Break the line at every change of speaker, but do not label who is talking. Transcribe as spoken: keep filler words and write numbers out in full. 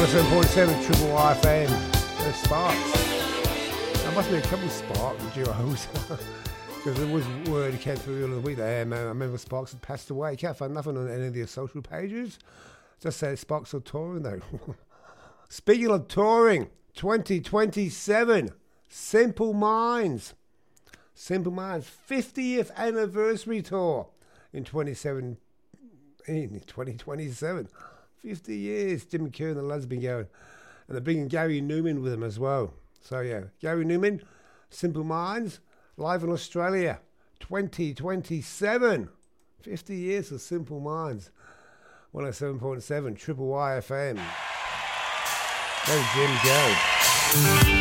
one oh seven point seven Triple Y F M. There's Sparks. There must be a couple of Spark duos. Because there was word came through the other week that man, I remember Sparks had passed away. You can't find nothing on any of their social pages. Just say Sparks are touring though. Speaking of touring, twenty twenty-seven, Simple Minds. Simple Minds, fiftieth anniversary tour in twenty-seven, in twenty twenty-seven. fifty years, Jim McKew and the lads have been going. And they're bringing Gary Newman with them as well. So yeah, Gary Newman, Simple Minds, live in Australia, twenty twenty-seven. fifty years of Simple Minds. one oh seven point seven Triple Y F M. Go Jim, go.